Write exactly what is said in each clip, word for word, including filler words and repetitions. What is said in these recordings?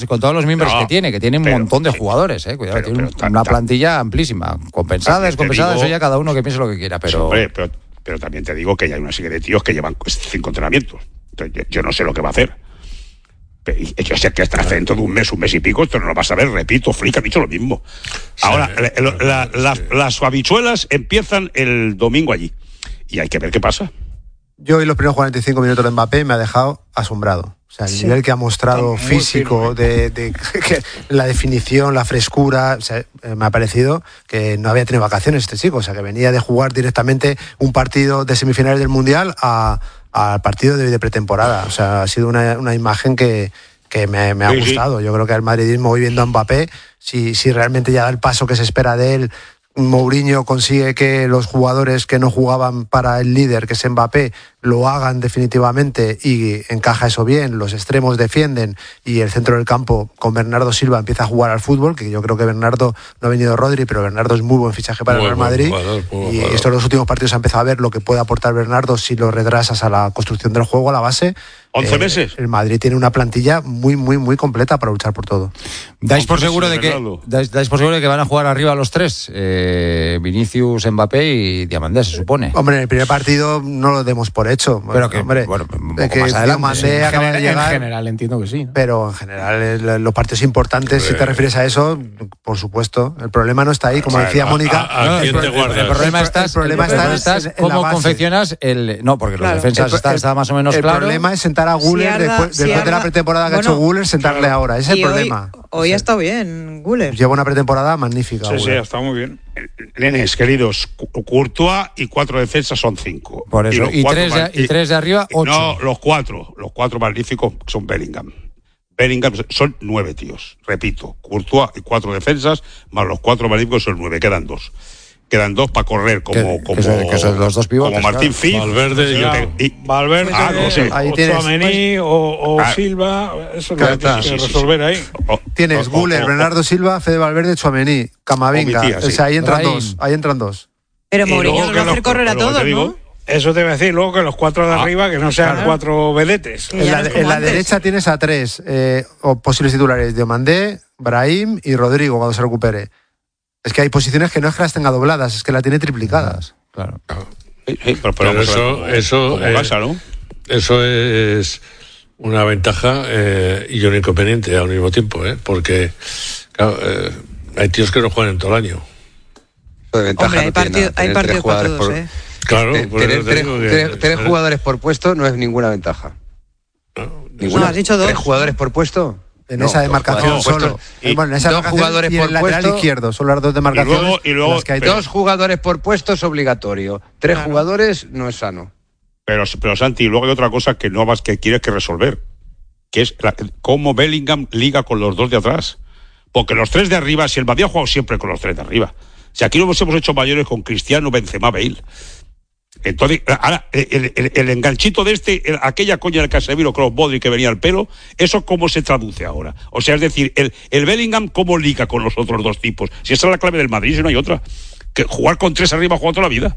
con todos los miembros no, que tiene, que tiene un pero, montón de sí, jugadores, eh, cuidado, pero, tiene pero, una ta, plantilla amplísima, compensada, descompensada, digo, eso ya cada uno que piense lo que quiera, pero... Sí, hombre, pero, pero también te digo que hay una serie de tíos que llevan cinco entrenamientos. Entonces, yo, yo no sé lo que va a hacer. Pero yo sé que hasta dentro de un mes, un mes y pico, esto no lo vas a ver, repito, Flick ha dicho lo mismo. Sí, Ahora, la, la, la, las, las habichuelas empiezan el domingo allí. Y hay que ver qué pasa. Yo hoy los primeros cuarenta y cinco minutos de Mbappé me ha dejado asombrado. O sea, el sí. nivel que ha mostrado Está físico, de, de, de que, la definición, la frescura, o sea, me ha parecido que no había tenido vacaciones este chico. O sea, que venía de jugar directamente un partido de semifinales del Mundial a, al partido de, de pretemporada. O sea, ha sido una, una imagen que, que me, me ha sí, gustado. Sí. Yo creo que el madridismo, hoy viendo a Mbappé, si, si realmente ya da el paso que se espera de él, Mourinho consigue que los jugadores que no jugaban para el líder, que es Mbappé, lo hagan definitivamente y encaja eso bien, los extremos defienden y el centro del campo con Bernardo Silva empieza a jugar al fútbol, que yo creo que Bernardo, no ha venido Rodri, pero Bernardo es muy buen fichaje para muy el Real Madrid jugador, y jugador. Estos los últimos partidos ha empezado a ver lo que puede aportar Bernardo si lo retrasas a la construcción del juego, a la base. once meses. El Madrid tiene una plantilla muy, muy, muy completa para luchar por todo. ¿Dais por seguro de que dais, dais por seguro de que van a jugar arriba los tres? Eh, Vinicius, Mbappé y Diamandé, se supone. Hombre, en el primer partido no lo demos por hecho. Pero que, hombre, bueno, un poco que más adelante. Diamandé acaba general, de llegar. En general entiendo que sí, ¿no? Pero en general los partidos importantes, si te refieres a eso, por supuesto. El problema no está ahí, como decía Mónica. ¿A, a, a quién te guardas? El problema está, el problema el está, está en, en cómo la confeccionas el... No, porque claro. los defensas el, está, el, está más o menos el claro. El problema es sentar a Güler si Arda, después, si después Arda, de la pretemporada que bueno, ha hecho Güler, sentarle claro. ahora. Ese es el problema. Hoy, hoy sí. ha estado bien, Güler. Lleva una pretemporada magnífica. Sí, Güler. sí, ha estado muy bien. Nenes, queridos, Courtois y cuatro defensas son cinco. Por eso, y, y, tres, de, y, y tres de arriba, ocho. No, los cuatro, los cuatro magníficos son Bellingham. Bellingham son nueve tíos, repito. Courtois y cuatro defensas, más los cuatro magníficos son nueve, quedan dos. Quedan dos para correr como que, como, que son, que son los dos pivotes, como Martín claro. Fitz. Valverde, ya, y, Valverde ah, no sé. o Tchouaméni o, o ah, Silva, eso es lo que tienes que resolver ahí. O, tienes o, Güler, o, Bernardo Silva, Fede Valverde, Tchouaméni, Camavinga, tía, o sea, sí. ahí entran Raín. dos, ahí entran dos. Pero Mourinho nos va a hacer correr a todos, ¿no? Eso te voy a decir, luego que los cuatro de ah, arriba, que no sean claro. cuatro vedetes. En la, en la derecha tienes a tres eh, o posibles titulares, Diomandé, Brahim y Rodrigo cuando se recupere. Es que hay posiciones que no es que las tenga dobladas, es que las tiene triplicadas. Claro. Sí, sí, pero, pero, pero eso, como, eso, como eh, pasa, ¿no? Eso es una ventaja eh, y un inconveniente al mismo tiempo, ¿eh? Porque claro, eh, hay tíos que no juegan en todo el año. De ventaja Hombre, hay, no partido, hay partidos para todos, por, ¿eh? Claro, tener, tener, tres, que, tres, tres jugadores por puesto no es ninguna ventaja. No, ninguna. No, has dicho dos. ¿Tres jugadores por puesto? En no, esa demarcación solo. Y bueno, en esa dos jugadores y por el lateral puesto, izquierdo, son las dos demarcaciones. Y luego, y luego las que hay dos tres. jugadores por puesto es obligatorio. Tres claro. jugadores no es sano. Pero, pero Santi, luego hay otra cosa que no vas que quieres que resolver, que es la, cómo Bellingham liga con los dos de atrás. Porque los tres de arriba, si el Madrid ha jugado siempre con los tres de arriba. Si aquí lo hemos hecho mayores con Cristiano, Benzema, Bale. Entonces, ahora, el, el, el enganchito de este, el, aquella coña del Casemiro, Kroos, Modric que venía al pelo, ¿eso cómo se traduce ahora? O sea, es decir, el, el Bellingham, ¿cómo liga con los otros dos tipos? Si esa es la clave del Madrid, si no hay otra. Que jugar con tres arriba, jugar toda la vida.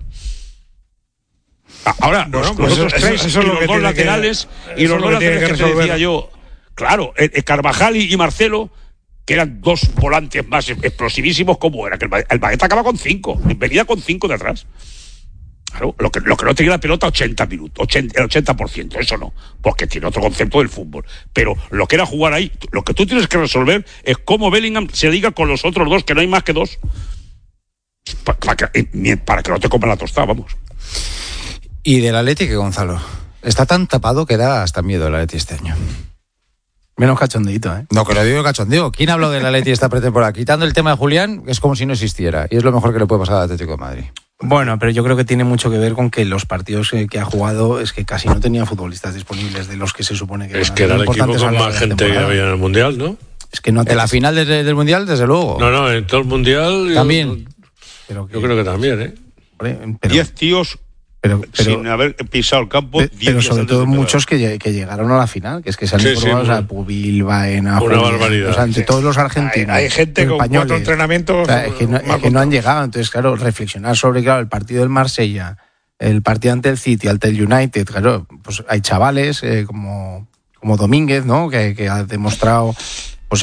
Ahora, bueno, los, pues los otros eso, tres, eso y es lo los que dos laterales, que, y los dos que laterales que, que te decía yo, claro, el, el Carvajal y, y Marcelo, que eran dos volantes más explosivísimos, ¿cómo era? Que el, el Baguette acaba con cinco, venía con cinco de atrás. Claro, lo que, lo que no tenía la pelota ochenta minutos, ochenta, el ochenta por ciento, eso no, porque tiene otro concepto del fútbol. Pero lo que era jugar ahí, lo que tú tienes que resolver es cómo Bellingham se liga con los otros dos, que no hay más que dos, para, para, que, para que no te coman la tostada, vamos. Y del Atleti, que Gonzalo, está tan tapado que da hasta miedo el Atleti este año. Menos cachondeito, ¿eh? No, que lo digo cachondeo. ¿Quién habló del Atleti esta pretemporada? Quitando el tema de Julián, es como si no existiera. Y es lo mejor que le puede pasar al Atlético de Madrid. Bueno, pero yo creo que tiene mucho que ver con que los partidos que ha jugado es que casi no tenía futbolistas disponibles de los que se supone que es que era el equipo con más gente que había en el Mundial, ¿no? Es que no en la final de, del Mundial, desde luego. No, no, en todo el Mundial también. Yo, pero que, yo creo que también, ¿eh? Pero, diez tíos pero, pero, sin haber pisado el campo. Pero, pero sobre todo muchos que, que llegaron a la final, que es que se han sí, informado, sí, o sea, Pubil, Baena, una barbaridad. O sea, entre sí. todos los argentinos. Hay, hay gente con españoles, cuatro entrenamientos. O sea, es que, no, es que no han llegado. Entonces, claro, reflexionar sobre, claro, el partido del Marsella, el partido ante el City, ante el United, claro, pues hay chavales eh, como, como Domínguez, ¿no? Que, que ha demostrado